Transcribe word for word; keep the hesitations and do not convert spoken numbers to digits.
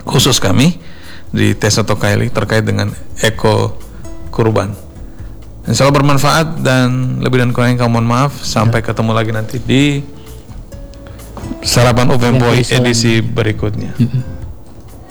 khusus kami di Tes Soto Kaili terkait dengan eko kurban. Insya Allah bermanfaat, dan lebih dan kurangnya kami mohon maaf. Sampai ya. Ketemu lagi nanti di Sarapan Open Boy edisi berikutnya.